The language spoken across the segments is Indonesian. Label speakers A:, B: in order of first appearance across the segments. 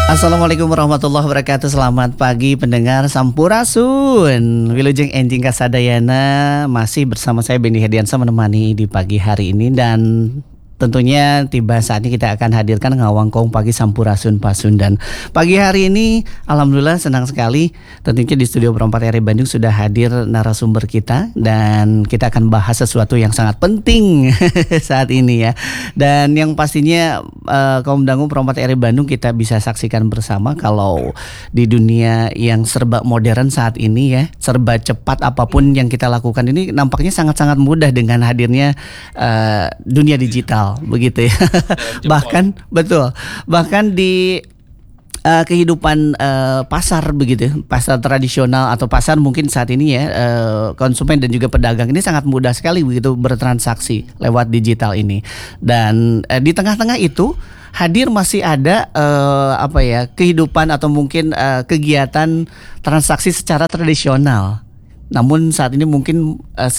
A: Assalamualaikum warahmatullahi wabarakatuh. Selamat pagi pendengar Sampurasun. Wilujeng Enjing Kasadayana masih bersama saya Benny Hediansa menemani di pagi hari ini, dan tentunya tiba saatnya kita akan hadirkan ngawangkong pagi Sampurasun Pasundan. Pagi hari ini alhamdulillah senang sekali, tentunya di studio Perempat RRI Bandung sudah hadir narasumber kita, dan kita akan bahas sesuatu yang sangat penting saat ini ya. Dan yang pastinya kaum dangu Perempat RRI Bandung kita bisa saksikan bersama kalau di dunia yang serba modern saat ini ya, serba cepat, apapun yang kita lakukan ini nampaknya sangat-sangat mudah dengan hadirnya dunia digital. Begitu ya. Bahkan di kehidupan pasar begitu, pasar tradisional atau pasar mungkin saat ini ya, konsumen dan juga pedagang ini sangat mudah sekali begitu bertransaksi lewat digital ini. Dan di tengah-tengah itu hadir masih ada kehidupan atau mungkin kegiatan transaksi secara tradisional. Namun saat ini mungkin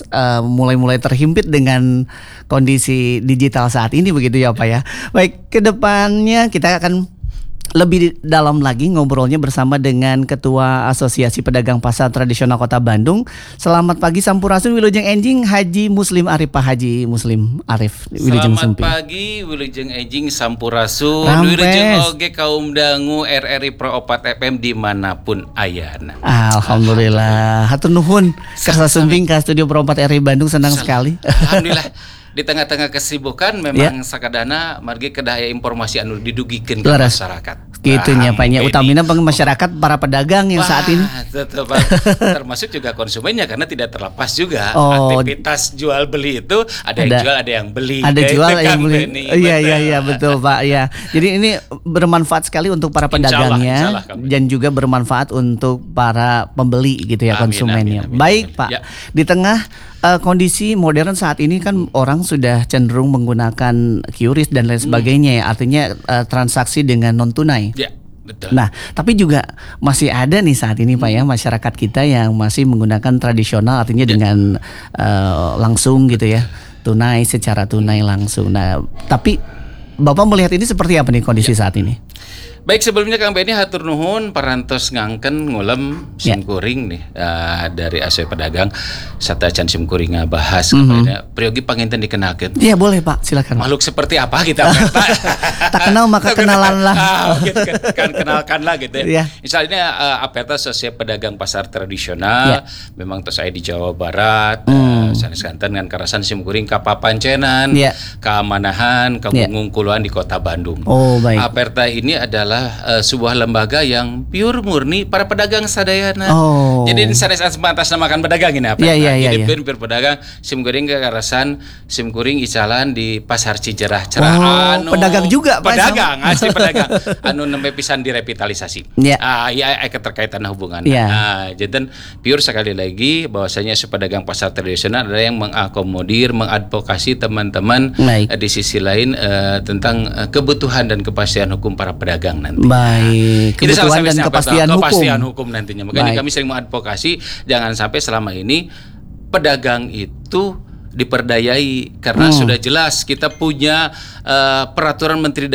A: mulai terhimpit dengan kondisi digital saat ini begitu ya Pak ya. Baik, kedepannya kita akan lebih dalam lagi ngobrolnya bersama dengan Ketua Asosiasi Pedagang Pasar Tradisional Kota Bandung. Selamat pagi Sampurasun Wilujeng Enjing Haji Muslim Arif. Pak Haji Muslim Arif Wilujeng
B: Selamat pagi Wilujeng Enjing Sampurasun.
A: Rampes.
B: Wilujeng oge kaum dangu RRI Pro 4 FM dimanapun ayana.
A: Alhamdulillah. Hatur nuhun kersa sumping ke studio Pro 4 RRI Bandung, senang sekali.
B: Alhamdulillah. Di tengah-tengah kesibukan memang sakadana margi kedaya informasi anu didugikeun ke masyarakat.
A: Gitunya Paknya, utamina masyarakat para pedagang yang saat ini.
B: Termasuk juga konsumennya, karena tidak terlepas juga aktivitas jual beli itu ada yang jual, ada yang beli.
A: Ada jual, ada yang beli. Iya betul Pak ya. Jadi ini bermanfaat sekali untuk para pedagangnya, dan juga bermanfaat untuk para pembeli gitu ya, konsumennya. Baik Pak. Ya. Di tengah kondisi modern saat ini kan orang sudah cenderung menggunakan QRIS dan lain sebagainya ya, artinya transaksi dengan non tunai.
B: Ya, betul.
A: Nah, tapi juga masih ada nih saat ini Pak ya, masyarakat kita yang masih menggunakan tradisional, artinya dengan langsung gitu ya, tunai, secara tunai langsung. Nah, tapi Bapak melihat ini seperti apa nih kondisi saat ini?
B: Baik, sebelumnya Kang Benny hatur nuhun parantos ngangken ngulem simkuring nih dari Asosiasi Pedagang sarta can simkuring ngabahas priogi panginten dikenakeun.
A: Iya boleh Pak, silakan.
B: Makhluk seperti apa kita
A: tak kenal maka kenalan lah.
B: Gitu kan, kenalkan lah gitu ya. Misalnya Aperta Asosiasi Pedagang Pasar Tradisional memang tos aya di Jawa Barat, sanes Banten ngan karasan simkuring ka Papancenan, Keamanahan, Kabungung Kuluan di Kota Bandung.
A: Oh baik.
B: Aperta ini adalah sebuah lembaga yang pure murni para pedagang sadayana. Jadi sanes atas namakan pedagang ini apa? Jadi pure pedagang simkuring ke karasan simkuring icalan di Pasar Cijerah Cerah.
A: Pedagang juga Pak.
B: Pedagang, asli pedagang. Anu nembe pisan direvitalisasi. Keterkaitan hubungannya. Jadi pure sekali lagi bahwasanya pedagang pasar tradisional adalah yang mengakomodir, mengadvokasi teman-teman di sisi lain tentang kebutuhan dan kepastian hukum para pedagang nanti.
A: Baik, kebutuhan dan kepastian
B: hukum nantinya. Makanya kami sering mengadvokasi jangan sampai selama ini pedagang itu diperdayai, karena sudah jelas kita punya peraturan Menteri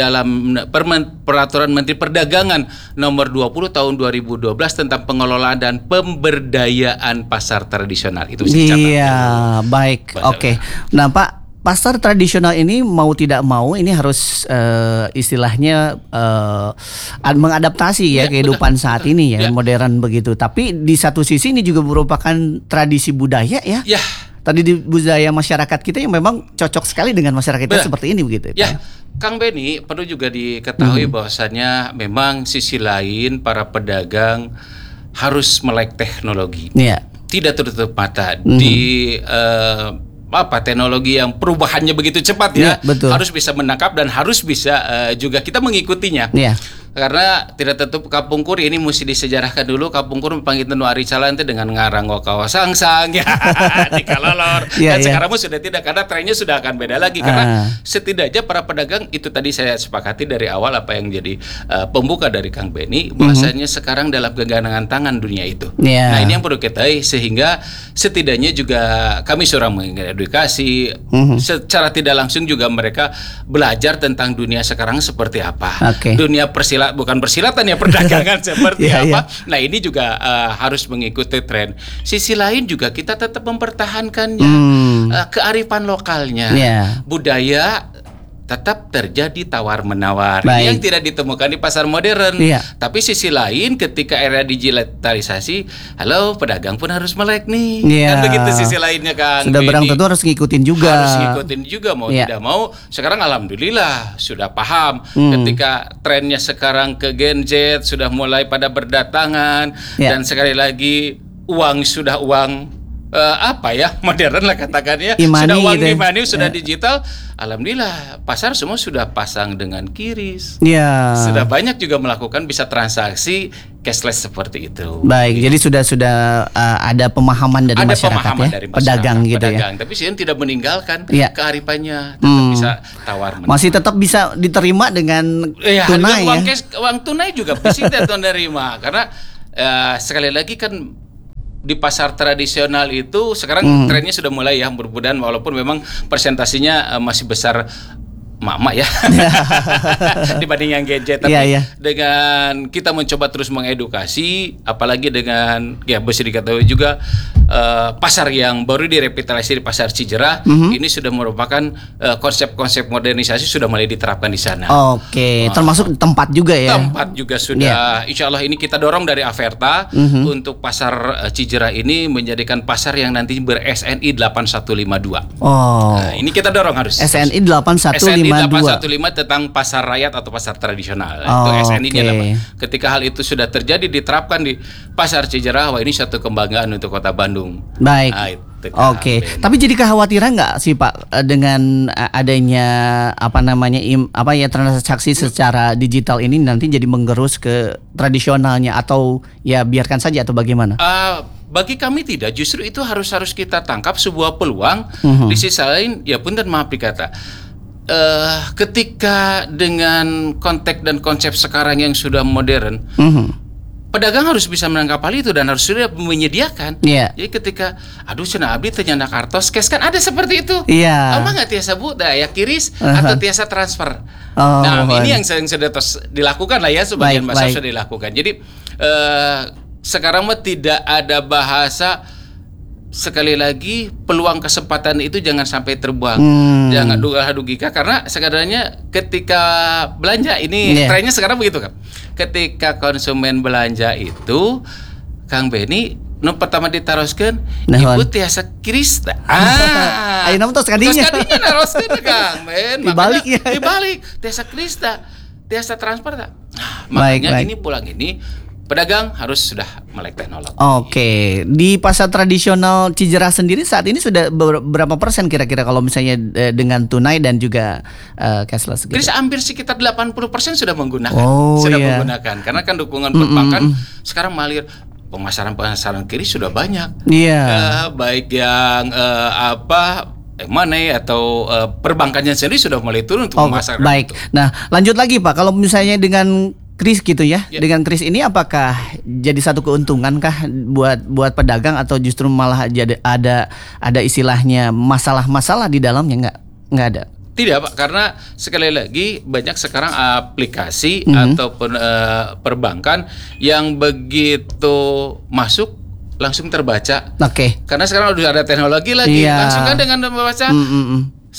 B: Peraturan Menteri Perdagangan nomor 20 tahun 2012 tentang pengelolaan dan pemberdayaan pasar tradisional. Itu mesti dicatat.
A: Iya, baik. Oke. Nah, Pak, pasar tradisional ini mau tidak mau ini harus istilahnya mengadaptasi ya kehidupan saat ini ya, modern begitu. Tapi di satu sisi ini juga merupakan tradisi budaya ya. Tadi di budaya masyarakat kita yang memang cocok sekali dengan masyarakat kita seperti ini begitu.
B: Ya, Kang Benny, perlu juga diketahui bahwasannya memang sisi lain para pedagang harus melek teknologi. Tidak tertutup mata di teknologi yang perubahannya begitu cepat ya, harus bisa menangkap dan harus bisa juga kita mengikutinya. Karena tidak tetap kapungkur ini mesti disejarahkan dulu. Kapungkur panggilin nu ari calan teh dengan ngarang kawasangsang ya di kalolor. Sekarang sudah tidak, karena trennya sudah akan beda lagi. Karena setidaknya para pedagang itu tadi saya sepakati dari awal apa yang jadi pembuka dari Kang Benny, bahwasanya sekarang dalam genggaman tangan dunia itu. Nah ini yang perlu kita sehingga setidaknya juga kami seorang mengedukasi secara tidak langsung juga mereka belajar tentang dunia sekarang seperti apa. Dunia persilatan bukan bersilatan ya, perdagangan seperti
A: Iya,
B: apa.
A: iya.
B: Nah, ini juga harus mengikuti tren. Sisi lain juga kita tetap mempertahankannya, kearifan lokalnya, budaya tetap terjadi tawar-menawar yang tidak ditemukan di pasar modern. Tapi sisi lain ketika era digitalisasi, halo pedagang pun harus melek nih. Kan begitu sisi lainnya, Kang.
A: Sudah barang tentu harus ngikutin juga.
B: Harus ngikutin juga mau tidak mau. Sekarang alhamdulillah sudah paham ketika trennya sekarang ke Gen Z sudah mulai pada berdatangan dan sekali lagi uang sudah uang modern lah katakannya, sudah uang
A: gitu.
B: e-money, sudah digital. Alhamdulillah pasar semua sudah pasang dengan QRIS. Sudah banyak juga melakukan bisa transaksi cashless seperti itu.
A: Baik, jadi sudah ada pemahaman dari masyarakat dari pedagang gitu ya.
B: Tapi sih tidak meninggalkan kearifannya, tetap bisa tawar-menawar.
A: Masih tetap bisa diterima dengan tunai ya.
B: Uang tunai juga bisa diterima karena sekali lagi kan di pasar tradisional itu sekarang trennya sudah mulai ya berbudan, walaupun memang persentasinya masih besar mak-mak ya dibanding yang gadget, tapi dengan kita mencoba terus mengedukasi, apalagi dengan bisa diketahui juga pasar yang baru direvitalisasi di pasar Cijerah ini sudah merupakan konsep-konsep modernisasi sudah mulai diterapkan di sana.
A: Termasuk tempat juga ya.
B: Tempat juga sudah. Insya Allah ini kita dorong dari Averta untuk pasar Cijerah ini menjadikan pasar yang nanti ber-SNI 8152. Nah, ini kita dorong harus.
A: SNI 8152.
B: 815 tentang pasar rakyat atau pasar tradisional. Itu SNI-nya namanya. Ketika hal itu sudah terjadi diterapkan di pasar Cijerah, wah ini satu kebanggaan untuk Kota Bandung.
A: Baik. Tapi jadi kekhawatiran nggak sih Pak dengan adanya transaksi secara digital ini nanti jadi menggerus ke tradisionalnya, atau ya biarkan saja, atau bagaimana?
B: Bagi kami tidak, justru itu harus kita tangkap sebuah peluang. Di sisi lain, ya punten maaf dikata, ketika dengan konteks dan konsep sekarang yang sudah modern, pedagang harus bisa menangkap hal itu dan harus sudah menyediakan. Jadi ketika cenah abdi teu nyana kartos cash, kan ada seperti itu. Mah nggak tiasa ya QRIS atau tiasa transfer. Ini yang sudah dilakukan lah ya, sebagian besar sudah dilakukan. Jadi sekarang mah tidak ada bahasa. Sekali lagi peluang kesempatan itu jangan sampai terbuang. Jangan duga-duga, karena sebenarnya ketika belanja ini trennya sekarang begitu kan. Ketika konsumen belanja itu, Kang Beni, pertama ditaroskeun ibu tiasa QRIS.
A: Ayo namun tos kadinya
B: naroskeun Kang Ben. Dibalik tiasa QRIS tiasa transfer tak. Makanya ini pulang ini pedagang harus sudah melek teknologi.
A: Di pasar tradisional Cijerah sendiri saat ini sudah berapa persen kira-kira kalau misalnya dengan tunai dan juga cashless gitu?
B: Jadi hampir sekitar 80% sudah menggunakan. Menggunakan karena kan dukungan perbankan sekarang mengalir. Pemasaran QRIS sudah banyak. Baik yang money atau perbankannya sendiri sudah mulai turun untuk memasarkan.
A: Baik. Nah, lanjut lagi Pak, kalau misalnya dengan QRIS gitu ya. Dengan QRIS ini apakah jadi satu keuntungan kah buat pedagang, atau justru malah jadi ada istilahnya masalah-masalah di dalamnya? Nggak ada.
B: Tidak Pak, karena sekali lagi banyak sekarang aplikasi ataupun perbankan yang begitu masuk langsung terbaca. Karena sekarang udah ada teknologi lagi, langsung kan dengan membaca 100.000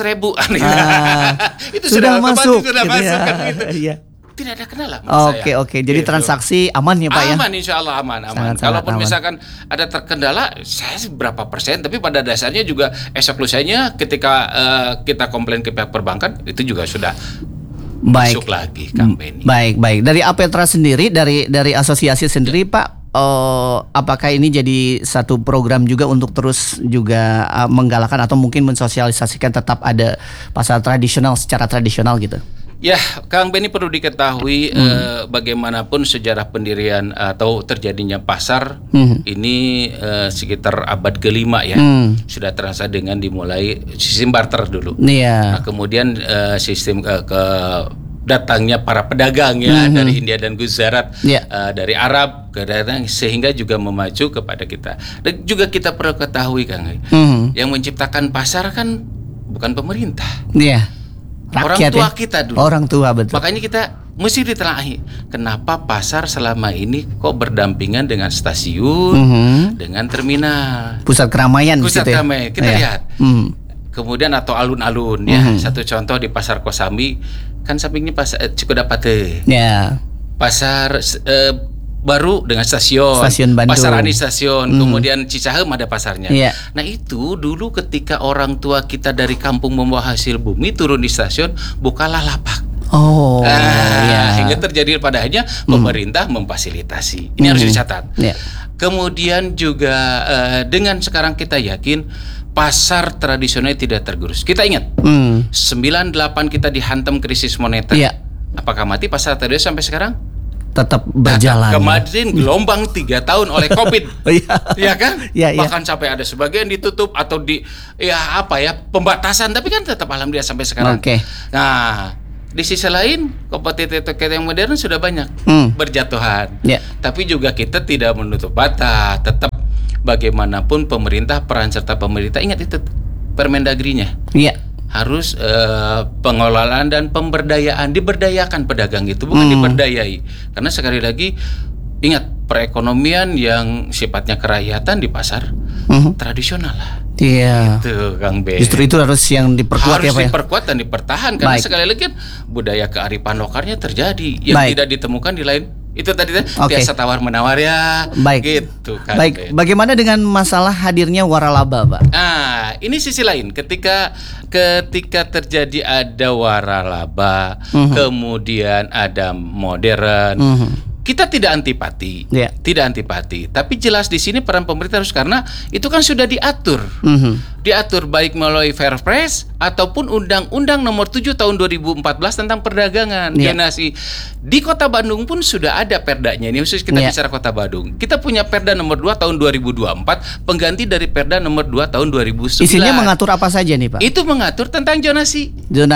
B: itu sudah masuk, kan gitu. Tidak ada kendala.
A: Jadi transaksi aman ya Pak ya?
B: Aman, insya Allah aman. Kalaupun misalkan ada terkendala, saya berapa persen, tapi pada dasarnya juga esok lusanya ketika kita komplain ke pihak perbankan, itu juga sudah masuk lagi Kang Beni.
A: Baik. Dari Apetra sendiri, dari asosiasi sendiri Pak, apakah ini jadi satu program juga untuk terus juga menggalakkan atau mungkin mensosialisasikan tetap ada pasar tradisional secara tradisional gitu?
B: Ya, Kang Beni, perlu diketahui bagaimanapun sejarah pendirian atau terjadinya pasar ini sekitar abad ke-5 ya. Sudah terasa dengan dimulai sistem barter dulu. Nah, kemudian sistem ke datangnya para pedagang ya dari India dan Gujarat, dari Arab ke datang, sehingga juga memacu kepada kita. Dan juga kita perlu ketahui Kang, yang menciptakan pasar kan bukan pemerintah.
A: Rakyat, orang tua kita dulu. Orang tua, betul.
B: Makanya kita mesti ditelahi kenapa pasar selama ini kok berdampingan dengan stasiun, dengan terminal,
A: pusat keramaian.
B: Pusat keramaian. Kita lihat. Kemudian atau alun-alun ya. Satu contoh di Pasar Kosambi kan sampingnya pasar Cikodapate.
A: Ya.
B: Pasar baru dengan stasiun
A: Bandung.
B: Pasar Ani stasiun, kemudian Cicahem ada pasarnya.
A: Yeah.
B: Nah itu dulu ketika orang tua kita dari kampung membawa hasil bumi turun di stasiun, bukalah lapak. Hingga terjadi pada akhirnya pemerintah memfasilitasi. Ini harus dicatat. Yeah. Kemudian juga dengan sekarang kita yakin pasar tradisional tidak tergerus. Kita ingat 98 kita dihantam krisis moneter.
A: Yeah.
B: Apakah mati pasar tradisional sampai sekarang?
A: Tetap berjalan.
B: Kemarin gelombang 3 tahun oleh COVID, ya kan? Bahkan sampai ada sebagian ditutup atau pembatasan, tapi kan tetap alhamdulillah sampai sekarang. Nah, di sisi lain kompetitor yang modern sudah banyak berjatuhan. Tapi juga kita tidak menutup mata, tetap bagaimanapun pemerintah, peran serta pemerintah, ingat itu Permendagrinya. Harus pengelolaan dan pemberdayaan, diberdayakan pedagang itu, bukan diberdayai. Karena sekali lagi ingat, perekonomian yang sifatnya kerakyatan di pasar tradisional lah.
A: Iya.
B: Itu Kang Ben.
A: Justru itu harus yang diperkuat,
B: harus diperkuat dan dipertahankan. Karena sekali lagi budaya kearifan lokalnya terjadi yang tidak ditemukan di lain. Itu tadi biasa tawar menawar ya. Gitu kan.
A: Baik. Bagaimana dengan masalah hadirnya waralaba, Pak?
B: Ini sisi lain. Ketika terjadi ada waralaba, kemudian ada modern, kita tidak antipati, tidak antipati. Tapi jelas di sini peran pemerintah harus, karena itu kan sudah diatur, diatur baik melalui Perpres ataupun Undang-Undang Nomor 7 Tahun 2014 tentang perdagangan zonasi. Di Kota Bandung pun sudah ada perdanya. Ini khusus kita bicara Kota Bandung. Kita punya Perda Nomor 2 Tahun 2024, pengganti dari Perda Nomor 2 Tahun 2009.
A: Isinya mengatur apa saja nih, Pak?
B: Itu mengatur tentang zonasi.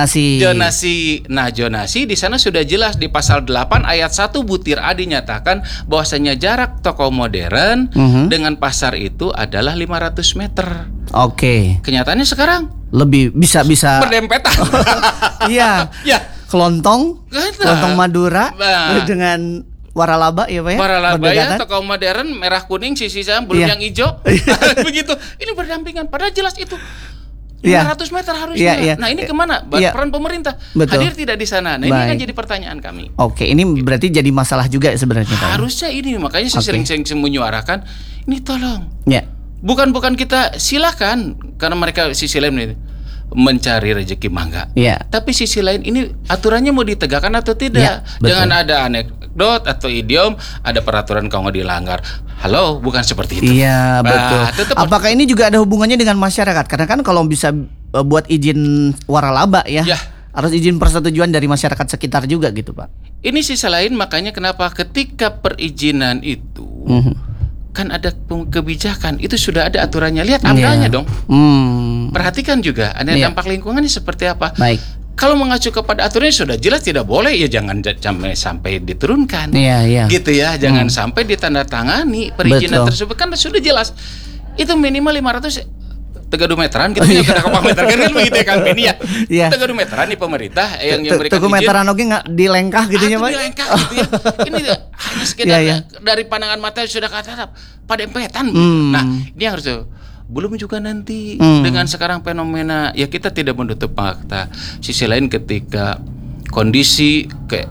B: Nah, zonasi di sana sudah jelas di pasal 8 ayat 1 butir A dinyatakan bahwasanya jarak toko modern dengan pasar itu adalah 500 meter. Kenyataannya sekarang
A: lebih bisa
B: berdempetan.
A: Iya. Kelontong Madura dengan waralaba ya, Pak ya.
B: Waralaba ya, toko modern merah kuning, sisi saya belum yang hijau. Begitu. Ini berdampingan, padahal jelas itu 500 meter harusnya. Nah, ini kemana? Peran pemerintah hadir tidak di sana. Nah, ini kan jadi pertanyaan kami.
A: Ini berarti jadi masalah juga sebenarnya, Pak.
B: Harusnya ini, makanya saya sering menyuarakan ini tolong. Bukan kita silakan, karena mereka sisi lain ini mencari rezeki mangga. Tapi sisi lain ini aturannya mau ditegakkan atau tidak. Jangan ada anekdot atau idiom, ada peraturan kalau nggak dilanggar. Halo, bukan seperti itu.
A: Iya, betul. Apakah ini juga ada hubungannya dengan masyarakat? Karena kan kalau bisa buat izin waralaba harus izin persetujuan dari masyarakat sekitar juga gitu, Pak.
B: Ini sisi lain, makanya kenapa ketika perizinan itu kan ada kebijakan, itu sudah ada aturannya. Lihat amdalnya dong. Perhatikan juga ada dampak lingkungannya seperti apa. Kalau mengacu kepada aturannya sudah jelas tidak boleh, ya jangan sampai diturunkan. Gitu ya, jangan sampai ditandatangani perizinan tersebut, kan sudah jelas. Itu minimal 500 Tegadu meteran gitu ya, kena meter kan begitu ya, Kang Beni ya. Tegadu meteran nih pemerintah yang memberikan izin.
A: Tegadu meteran oke nggak dilengkah gitu ya, Pak?
B: Dilengkah gitu ya. Ini hanya sekedar dari pandangan mata sudah kata pada empetan. Nah, ini harus belum juga nanti dengan sekarang fenomena, ya kita tidak menutup fakta. Sisi lain ketika kondisi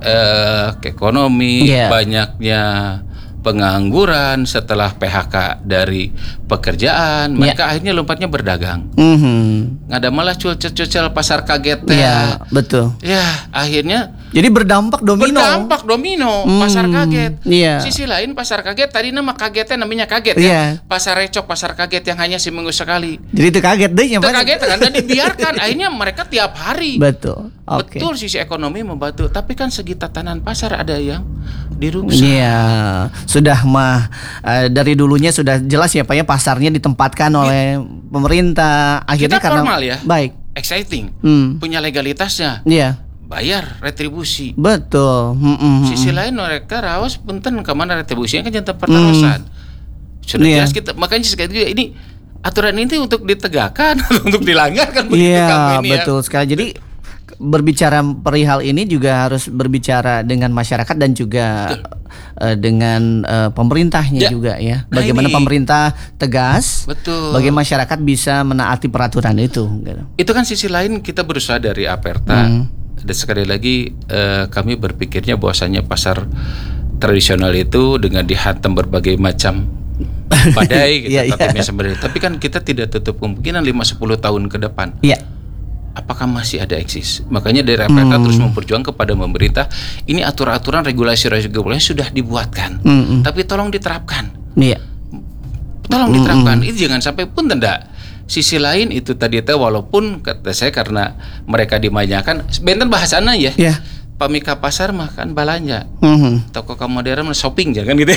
B: ekonomi, banyaknya pengangguran setelah PHK dari pekerjaan, mereka akhirnya lompatnya berdagang. Ada malah cucel pasar kaget.
A: Betul.
B: Akhirnya
A: jadi berdampak domino.
B: Pasar kaget. Sisi lain pasar kaget tadi nama kagetnya namanya kaget Pasar recok, pasar kaget yang hanya seminggu sekali.
A: Jadi itu kaget deh ya, Pak.
B: Kaget kan, dan dibiarkan. Akhirnya mereka tiap hari.
A: Betul.
B: Betul, sisi ekonomi membantu, tapi kan segi tatanan pasar ada yang dirusak.
A: Sudah dari dulunya sudah jelas ya, Pak ya, pasarnya ditempatkan oleh pemerintah. Akhirnya
B: kita
A: karena
B: formal ya.
A: Baik.
B: Exciting. Punya legalitasnya. Bayar retribusi.
A: Betul.
B: Sisi lain mereka rawas punten kemana retribusinya kan jantan pertarusan. Sudah jelas kita, makanya sekali juga ini aturan ini untuk ditegakkan, untuk dilanggar kan begitu.
A: Betul sekali. Jadi berbicara perihal ini juga harus berbicara dengan masyarakat dan juga dengan pemerintahnya juga ya. Bagaimana pemerintah tegas, bagaimana masyarakat bisa menaati peraturan itu.
B: Itu kan sisi lain kita berusaha dari Aperta. Dan sekali lagi kami berpikirnya bahwasanya pasar tradisional itu dengan dihantam berbagai macam badai gitu, sebenarnya. Tapi kan kita tidak tutup kemungkinan 5-10 tahun ke depan. Apakah masih ada eksis? Makanya dari Aperta terus memperjuangkan kepada pemerintah, ini aturan-aturan regulasi-regulasi sudah dibuatkan, tapi tolong diterapkan. Tolong diterapkan. Itu jangan sampai pun tidak. Sisi lain itu tadi walaupun kata saya karena mereka dimanjakan, benten bahasana ya. Pamika pasar makan balanja, toko modern shopping jangan gitu.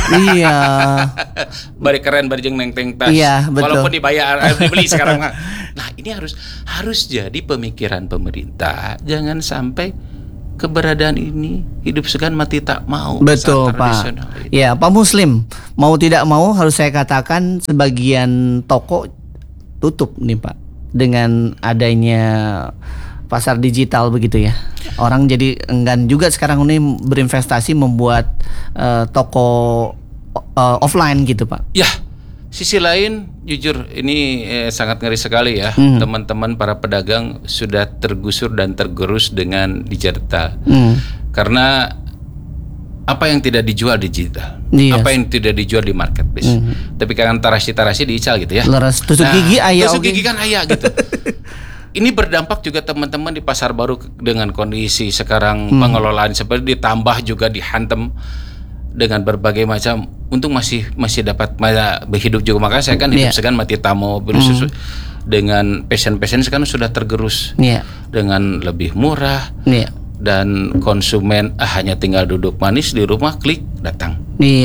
B: Bari keren bari jeung neng-teng tas. Walaupun dibayar dibeli sekarang. Nah, ini harus jadi pemikiran pemerintah. Jangan sampai keberadaan ini hidup segan mati tak mau.
A: Betul Pak. Ya Pak Muslim, mau tidak mau harus saya katakan sebagian toko tutup nih Pak dengan adanya pasar digital begitu ya. Orang jadi enggan juga sekarang ini berinvestasi membuat toko offline gitu Pak.
B: Ya, sisi lain jujur ini sangat ngeri sekali ya. Teman-teman para pedagang sudah tergusur dan tergerus dengan digital. Karena apa yang tidak dijual digital, apa yang tidak dijual di marketplace. Tapi kan tarasi diical gitu ya.
A: Leres tusuk gigi ayah.
B: Tusuk gigi kan ayah gitu. Ini berdampak juga teman-teman di pasar baru dengan kondisi sekarang pengelolaan seperti ditambah juga dihantam dengan berbagai macam. Untung masih dapat berhidup juga, makanya saya kan hidup segan mati tamu dengan passion sekarang sudah tergerus dengan lebih murah dan konsumen hanya tinggal duduk manis di rumah klik datang.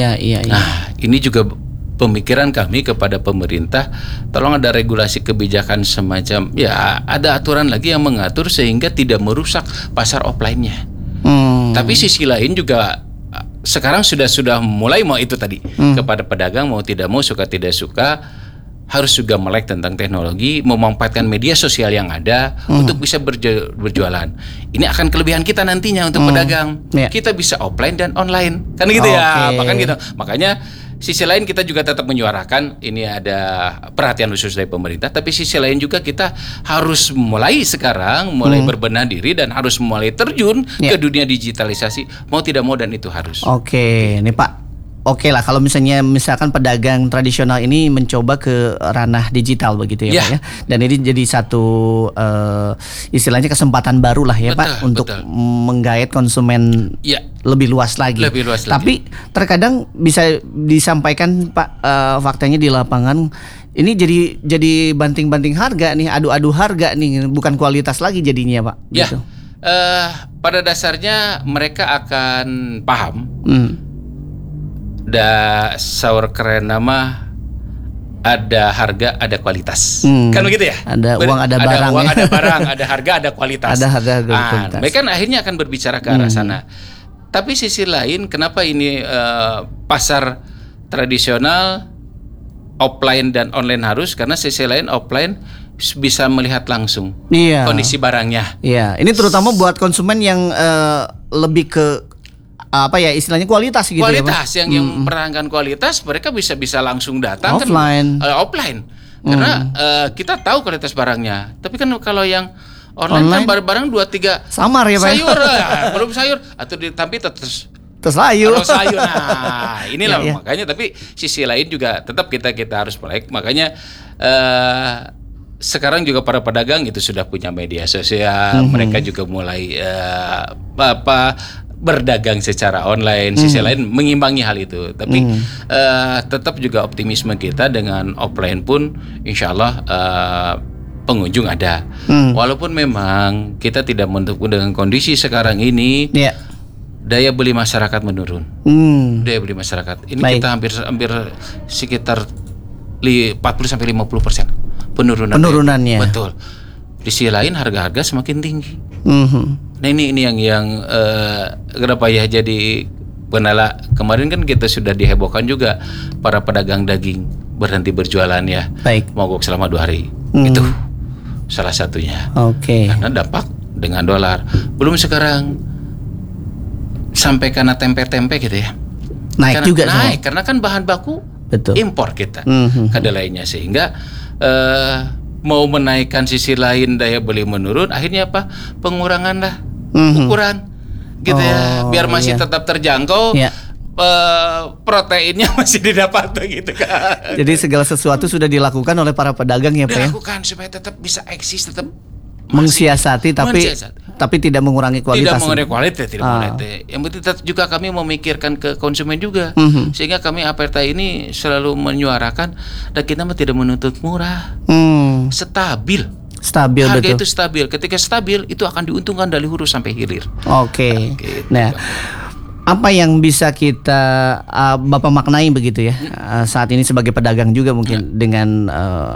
B: Nah ini juga pemikiran kami kepada pemerintah, tolong ada regulasi kebijakan semacam ya ada aturan lagi yang mengatur sehingga tidak merusak pasar offline-nya. Tapi sisi lain juga sekarang sudah mulai mau itu tadi kepada pedagang mau tidak mau suka tidak suka harus juga melek tentang teknologi, memanfaatkan media sosial yang ada untuk bisa berjualan. Ini akan kelebihan kita nantinya untuk pedagang. Kita bisa offline dan online kan gitu ya, bahkan gitu. Makanya sisi lain kita juga tetap menyuarakan ini ada perhatian khusus dari pemerintah, tapi sisi lain juga kita harus mulai sekarang berbenah diri dan harus mulai terjun ke dunia digitalisasi mau tidak mau dan itu harus.
A: Nih Pak. Oke lah kalau misalkan pedagang tradisional ini mencoba ke ranah digital begitu ya Pak ya. Dan ini jadi satu istilahnya kesempatan baru lah ya Pak untuk menggait konsumen lebih luas lagi. Tapi terkadang bisa disampaikan Pak faktanya di lapangan ini jadi banting-banting harga nih, adu-adu harga nih, bukan kualitas lagi jadinya Pak. Gitu.
B: Pada dasarnya mereka akan paham. Saur keren nama ada harga ada kualitas kan begitu ya,
A: ada uang ada barang
B: ada barang ada harga ada kualitas, kualitas. Mereka akhirnya akan berbicara ke arah sana. Tapi sisi lain kenapa ini pasar tradisional offline dan online harus, karena sisi lain offline bisa melihat langsung kondisi barangnya.
A: Ini terutama buat konsumen yang lebih ke apa ya istilahnya kualitas gitu
B: kualitas ya, yang mempertahankan kualitas mereka bisa langsung datang
A: offline.
B: Offline karena kita tahu kualitas barangnya, tapi kan kalau yang online kan barang 2-3
A: samar ya Pak,
B: sayur belum sayur atau tapi terus
A: sayur.
B: Nah inilah makanya, tapi sisi lain juga tetap kita harus melek. Makanya sekarang juga para pedagang itu sudah punya media sosial, mereka juga mulai berdagang secara online. Sisi lain mengimbangi hal itu. Tapi tetap juga optimisme kita dengan offline pun insya Allah pengunjung ada. Walaupun memang kita tidak mendukung dengan kondisi sekarang ini, daya beli masyarakat menurun. Daya beli masyarakat ini kita hampir sekitar 40-50% penurunannya. Betul. Di sisi lain harga-harga semakin tinggi. Nah ini yang kenapa ya jadi penala kemarin kan kita sudah dihebohkan juga para pedagang daging berhenti berjualan ya. Mogok selama 2 hari. Itu salah satunya. Karena dampak dengan dolar. Belum sekarang sampai karena tempe-tempe gitu ya.
A: Naik
B: karena kan bahan baku impor kita kedelainya, sehingga mau menaikkan sisi lain daya beli menurun, akhirnya apa? Pengurangan lah ukuran gitu ya, biar masih tetap terjangkau. Proteinnya masih didapat gitu kan.
A: Jadi segala sesuatu sudah dilakukan oleh para pedagang ya Pak ya?
B: Dilakukan supaya tetap bisa eksis, tetap
A: mensiasati tapi tidak mengurangi kualitas.
B: Tidak mengurangi kualitas, Yang penting juga kami memikirkan ke konsumen juga. Sehingga kami Aperta ini selalu menyuarakan, dan kita tidak menuntut murah. Stabil harga
A: betul.
B: Itu stabil. Ketika stabil itu akan diuntungkan dari hulu sampai hilir.
A: Oke. Nah, apa yang bisa kita Bapak maknai begitu ya saat ini sebagai pedagang juga mungkin dengan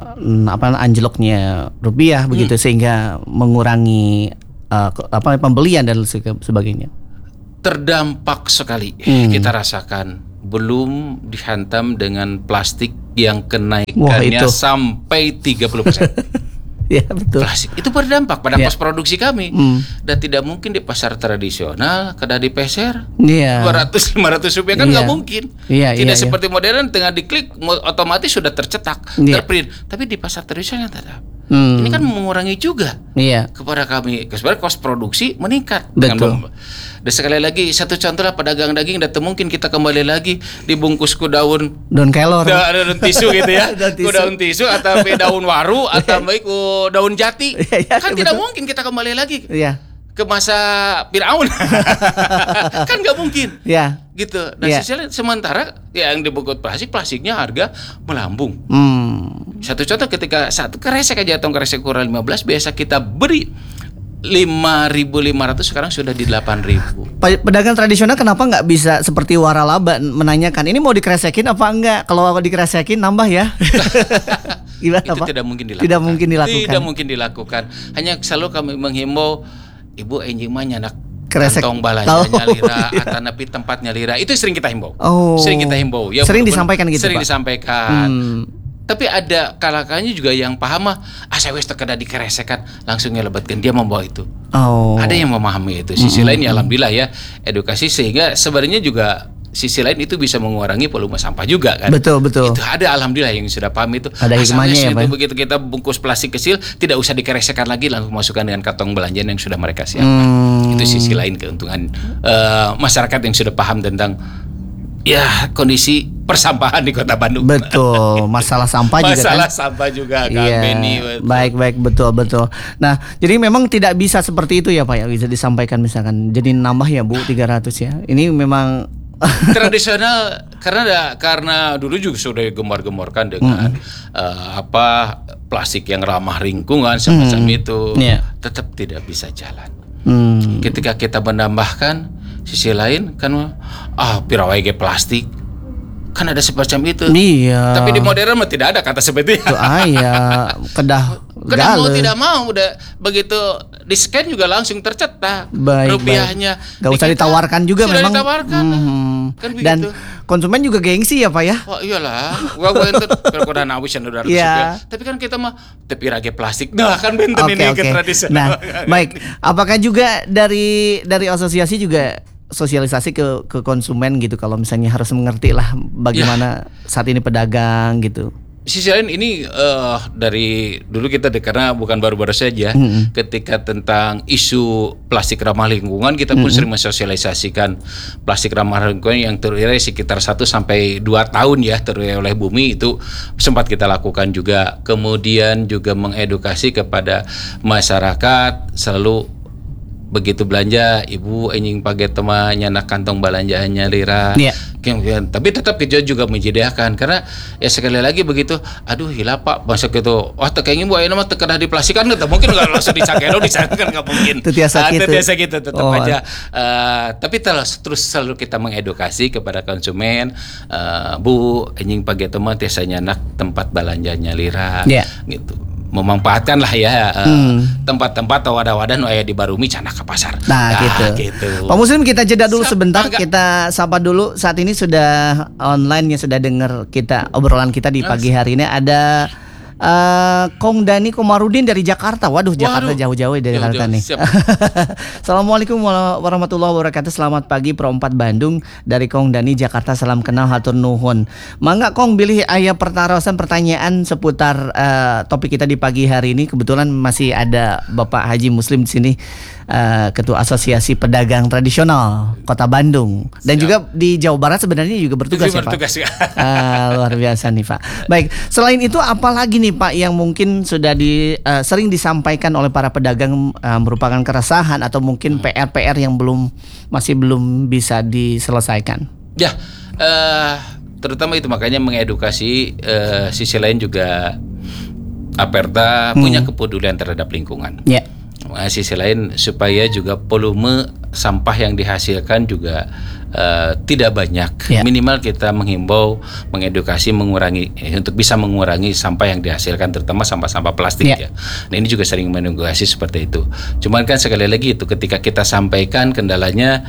A: anjloknya rupiah begitu, sehingga mengurangi pembelian dan sebagainya? Terdampak
B: sekali kita rasakan, belum dihantam dengan plastik yang kenaikannya sampai 30%.
A: Ya betul.
B: Plastik itu berdampak pada kos produksi kami. Dan tidak mungkin di pasar tradisional kada dipeser 200-500 rupiah kan nggak mungkin. Tidak seperti modern, tengah diklik otomatis sudah tercetak, terprint. Tapi di pasar tradisional tidak. Ini kan mengurangi juga kepada kami. Sebenarnya kos produksi meningkat. Dan sekali lagi satu contoh lah, pedagang daging, dan mungkin kita kembali lagi dibungkus ku daun
A: kelor,
B: daun tisu gitu ya, ku daun tisu atau daun waru atau baik ku daun jati. Kan tidak mungkin kita kembali lagi ke masa Firaun. Kan nggak mungkin. Gitu. Nah, sementara yang dibungkus plastiknya harga melambung. Satu contoh, ketika satu kresek aja atau kresek ukuran 15 biasa kita beri 5.500, sekarang sudah di 8.000.
A: Pedagang tradisional kenapa nggak bisa seperti waralaba menanyakan ini mau dikresekin apa enggak? Kalau dikresekin nambah ya. Gimana,
B: itu
A: Pak?
B: Tidak mungkin dilakukan. Tidak mungkin dilakukan. Hanya selalu kami menghimbau, Ibu enjing mah nyanak kantong balanjanya lira atau napi tempatnya lira. Itu sering kita himbau. Ya,
A: sering disampaikan gitu,
B: sering
A: Pak?
B: Disampaikan. Tapi ada kalakanya juga yang paham saya wes terkena dikeresekan langsung nyelebatkan, dia membawa itu. Ada yang memahami itu. Sisi lain ya alhamdulillah ya edukasi, sehingga sebenarnya juga sisi lain itu bisa mengurangi volume sampah juga kan.
A: Betul.
B: Itu ada alhamdulillah yang sudah paham itu.
A: Ada hikmahnya ya, Pak.
B: Begitu kita bungkus plastik kecil tidak usah dikeresekan lagi, langsung masukkan dengan kantong belanjaan yang sudah mereka siapkan. Itu sisi lain keuntungan masyarakat yang sudah paham tentang kondisi persampahan di Kota Bandung.
A: Betul, masalah sampah juga kan.
B: Masalah sampah juga kan, Benny.
A: Baik, betul. Nah, jadi memang tidak bisa seperti itu ya Pak ya, bisa disampaikan misalkan jadi nambah ya Bu 300 ya. Ini memang
B: tradisional karena dulu juga sudah gemar-gemorkan dengan plastik yang ramah lingkungan semacam itu. Tetap tidak bisa jalan. Ketika kita menambahkan sisi lain kan pirawai ge plastik kan ada semacam itu. Tapi di modern mah tidak ada kata seperti itu.
A: Kedah
B: mau tidak mau udah begitu di scan juga langsung tercetak rupiahnya.
A: Gak usah ditawarkan juga
B: sudah
A: memang.
B: Ditawarkan. Kan
A: dan konsumen juga gengsi ya Pak ya.
B: Iyalah. Gua itu perkodan awis yang udah tapi kan kita mah tepi rage plastik. Nah, kan benten ini ke tradisional.
A: Nah, baik. Apakah juga dari asosiasi juga sosialisasi ke konsumen gitu, kalau misalnya harus mengerti lah bagaimana saat ini pedagang gitu.
B: Sisi lain ini dari dulu kita karena bukan baru-baru saja ketika tentang isu plastik ramah lingkungan kita pun sering mensosialisasikan plastik ramah lingkungan yang terurai sekitar 1-2 tahun ya terurai oleh bumi, itu sempat kita lakukan juga. Kemudian juga mengedukasi kepada masyarakat selalu begitu belanja ibu enjing pakai teman nyanak kantong belanjaannya lira. Tapi tetap kita juga menyediakan karena ya sekali lagi begitu hilap Pak masa gitu kayaknya bu ayeuna mah teu kedah diplastikan teu mungkin enggak langsung dicakero kan enggak mungkin.
A: Tiasa
B: gitu tetap aja. Tapi terus selalu kita mengedukasi kepada konsumen, Bu enjing pakai teman tiasa nyanak tempat belanjanya lira gitu. Memanfaatkan lah ya tempat-tempat atau wadah-wadah nu aya di Barumi cana ke pasar.
A: Nah, gitu. Pak Muslim, kita jeda dulu sebentar, kita sapa dulu. Saat ini sudah online ya, sudah dengar kita obrolan kita di pagi hari ini. Ada Kong Dani Komarudin dari Jakarta. Waduh, Jakarta jauh-jauh dari Jakarta nih. Assalamualaikum warahmatullahi wabarakatuh. Selamat pagi Pro 4 Bandung, dari Kong Dani Jakarta. Salam kenal, hatur nuhun. Mangga Kong bilih aya pertarosan pertanyaan seputar topik kita di pagi hari ini. Kebetulan masih ada Bapak Haji Muslim di sini, Ketua Asosiasi Pedagang Tradisional Kota Bandung, dan juga di Jawa Barat sebenarnya juga bertugas ya Pak. Luar biasa nih Pak. Baik, selain itu apa lagi nih Pak yang mungkin sudah sering disampaikan oleh para pedagang, merupakan keresahan atau mungkin PR-PR yang masih belum bisa diselesaikan? Ya,
B: terutama itu makanya mengedukasi. Sisi lain juga Aperta punya kepedulian terhadap lingkungan.
A: Ya.
B: Sisi lain supaya juga volume sampah yang dihasilkan juga tidak banyak. Minimal kita menghimbau, mengedukasi, mengurangi untuk bisa mengurangi sampah yang dihasilkan, terutama sampah-sampah plastik ya. Nah, ini juga sering mengedukasi seperti itu. Cuman kan sekali lagi itu ketika kita sampaikan kendalanya,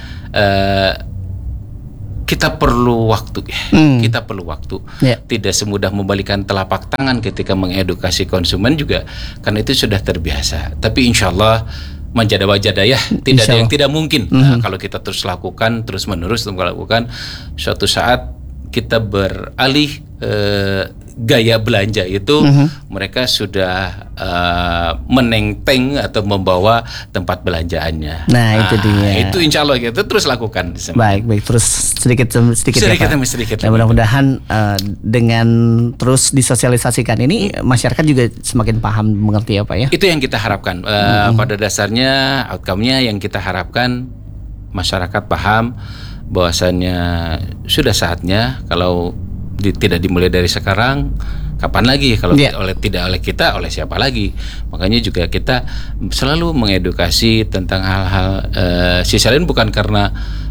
B: kita perlu waktu kita perlu waktu. Tidak semudah membalikan telapak tangan ketika mengedukasi konsumen juga, karena itu sudah terbiasa. Tapi insya Allah manjada-wajada ya, tidak ada yang tidak mungkin. Kalau kita terus lakukan, terus menerus melakukan, suatu saat kita beralih gaya belanja itu, mereka sudah menenteng atau membawa tempat belanjaannya.
A: Nah, itu dia.
B: Itu insya Allah kita terus lakukan.
A: Baik, terus sedikit ya, Pak. Sedikit. Mudah-mudahan dengan terus disosialisasikan ini, masyarakat juga semakin paham, mengerti ya Pak ya.
B: Itu yang kita harapkan. Pada dasarnya outcome-nya yang kita harapkan masyarakat paham bahwasannya sudah saatnya, kalau tidak dimulai dari sekarang, kapan lagi? Kalau tidak oleh kita, oleh siapa lagi? Makanya juga kita selalu mengedukasi tentang hal-hal sisi lain, bukan karena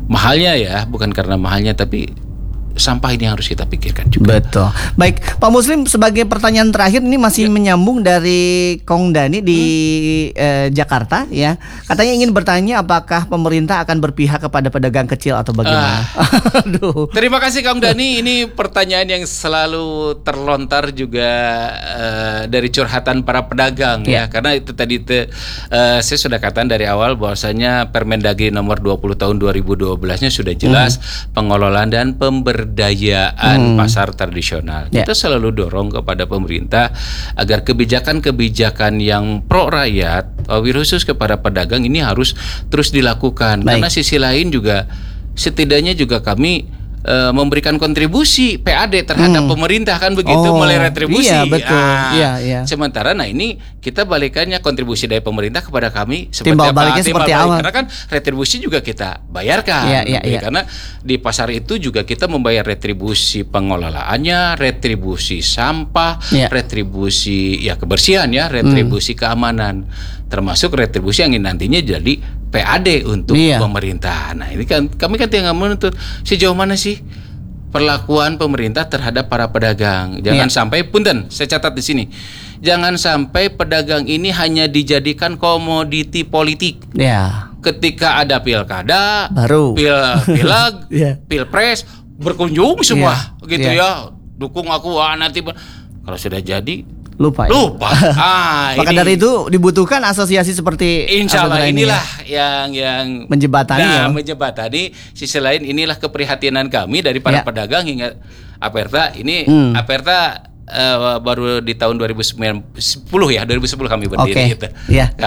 B: mahalnya, tapi sampah ini harus kita pikirkan juga.
A: Betul. Baik, Pak Muslim, sebagai pertanyaan terakhir ini masih menyambung dari Kong Dani di Jakarta ya. Katanya ingin bertanya apakah pemerintah akan berpihak kepada pedagang kecil atau bagaimana?
B: Aduh. Terima kasih Kong Dani. Ini pertanyaan yang selalu terlontar juga dari curhatan para pedagang ya. Karena itu tadi saya sudah katakan dari awal bahwasanya Permendagri nomor 20 tahun 2012-nya sudah jelas pengelolaan dan pemberdayaan pasar tradisional. Kita selalu dorong kepada pemerintah agar kebijakan-kebijakan yang pro rakyat, khusus kepada pedagang ini harus terus dilakukan. Karena sisi lain juga setidaknya juga kami memberikan kontribusi PAD terhadap pemerintah, kan begitu, mulai retribusi.
A: Iya, betul.
B: Sementara ini kita balikannya, kontribusi dari pemerintah kepada kami
A: seperti apa?
B: Karena kan retribusi juga kita bayarkan. Karena di pasar itu juga kita membayar retribusi pengelolaannya, retribusi sampah, retribusi kebersihan retribusi keamanan, termasuk retribusi yang nantinya jadi PAD untuk pemerintah. Nah, ini kan kami tinggal menuntut sejauh mana sih perlakuan pemerintah terhadap para pedagang. Jangan sampai, punten, saya catat di sini. Jangan sampai pedagang ini hanya dijadikan komoditi politik. Ketika ada pilkada, baru pileg, pilpres, berkunjung semua gitu ya. Dukung aku, nanti kalau sudah jadi
A: lupa. Maka dari itu dibutuhkan asosiasi seperti
B: insya Allah inilah yang
A: menjembatani.
B: Menjembatani. Sisi lain inilah keprihatinan kami dari para pedagang hingga Aperta ini. Aperta baru di tahun 2010 kami berdiri gitu.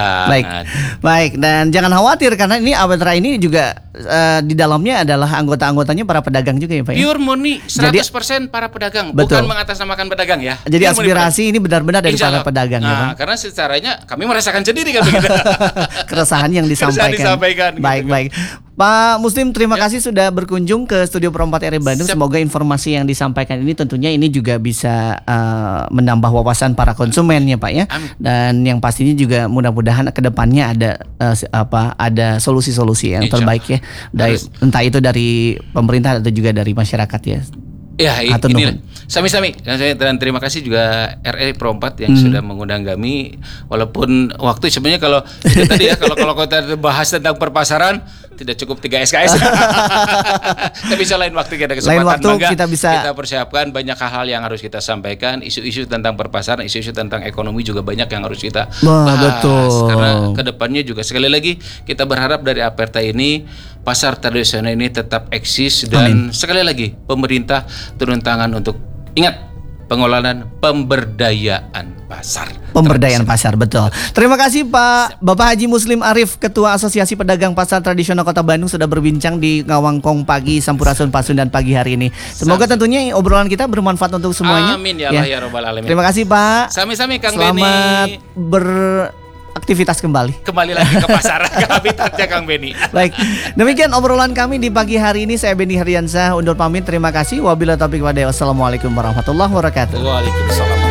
A: Baik, dan jangan khawatir karena ini Aperta ini juga di dalamnya adalah anggota-anggotanya para pedagang juga ya Pak ya.
B: Pure murni 100% para pedagang, bukan mengatasnamakan pedagang ya.
A: Jadi aspirasi ini benar-benar dari para pedagang ya.
B: Karena secaranya kami merasakan sendiri kan begitu.
A: Keresahan yang disampaikan. Baik. Pak Muslim, terima kasih sudah berkunjung ke Studio Pro 4 RRI Bandung. Semoga informasi yang disampaikan ini tentunya ini juga bisa menambah wawasan para konsumen ya Pak ya. Dan yang pastinya juga mudah-mudahan ke depannya ada solusi-solusi yang terbaik ya. Entah itu dari pemerintah atau juga dari masyarakat ya.
B: Ya, ini sami-sami. Dan terima kasih juga RRI Pro 4 yang sudah mengundang kami. Walaupun waktu sebenarnya kalau itu tadi ya, kalau kita bahas tentang perpasaran tidak cukup 3 SKS. Tapi bisa lain waktu kita kesempatan.
A: Lain waktu kita
B: persiapkan banyak hal-hal yang harus kita sampaikan. Isu-isu tentang perpasaran, isu-isu tentang ekonomi juga banyak yang harus kita bahas.
A: Betul.
B: Karena kedepannya juga sekali lagi kita berharap dari Aperta ini pasar tradisional ini tetap eksis dan sekali lagi pemerintah turun tangan untuk ingat pengelolaan pemberdayaan pasar.
A: Pemberdayaan pasar, betul. Terima kasih Pak Bapak Haji Muslim Arif, Ketua Asosiasi Pedagang Pasar Tradisional Kota Bandung sudah berbincang di Ngawangkong pagi Sampurasun Pasundan pagi hari ini. Semoga tentunya obrolan kita bermanfaat untuk semuanya.
B: Amin ya Allah ya Rabbal Alamin.
A: Terima kasih Pak.
B: Sami-sami Kang
A: Beni. Selamat aktivitas kembali
B: lagi ke pasar ke habitatnya Kang Beni.
A: Baik, demikian obrolan kami di pagi hari ini. Saya Beni Hardiansyah undur pamit. Terima kasih. Wabillahi taufiq wal hidayah. Wassalamualaikum warahmatullahi wabarakatuh.
B: Waalaikumsalam.